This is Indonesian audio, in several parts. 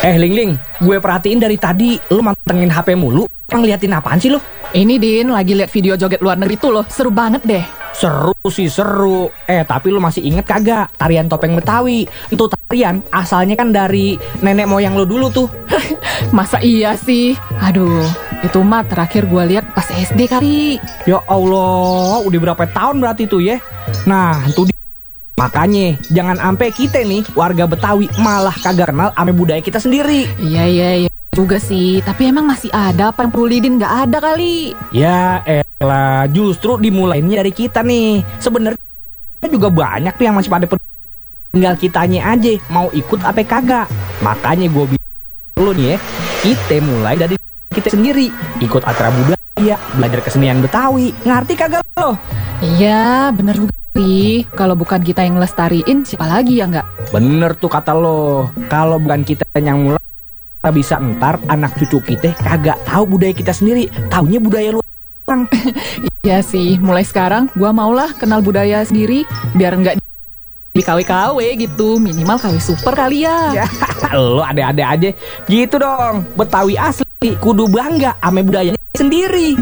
Ling Ling, gue perhatiin dari tadi lu mantengin HP mulu. Ngeliatin apaan sih lu? Ini Din, lagi liat video joget luar negeri tuh loh, seru banget deh. Seru sih seru. Tapi lu masih inget kagak tarian topeng Betawi? Itu tarian asalnya kan dari nenek moyang lu dulu tuh. Masa iya sih? Aduh, itu mah terakhir gue liat pas SD kali. Ya Allah, udah berapa tahun berarti tuh ya? Nah, itu makanya jangan ampe kita nih warga Betawi malah kagak kenal ame budaya kita sendiri. Iya juga sih, tapi emang masih ada apa yang perlu Lidin nggak ada kali? Ya elah, justru dimulainya dari kita nih. Sebenarnya juga banyak tuh yang masih pada tinggal kitanya aja mau ikut apa kagak. Makanya gue bilang lu nih ya, kita mulai dari kita sendiri, ikut acara budaya, belajar kesenian Betawi. Ngerti kagak lo? Iya, bener juga sih. Kalau bukan kita yang ngelestariin, siapa lagi ya nggak? Bener tuh kata lo. Kalau bukan kita yang mulai, kita bisa ntar anak cucu kita kagak tahu budaya kita sendiri, taunya budaya luar. Iya sih, mulai sekarang gua maulah kenal budaya sendiri biar nggak di KW-KW gitu, minimal KW super kali ya. Ya, lo ada-ada aja gitu dong. Betawi asli kudu bangga ame budayanya sendiri.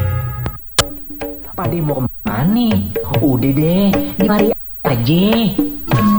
Pade mau kemana nih? Udah deh, di mari aja.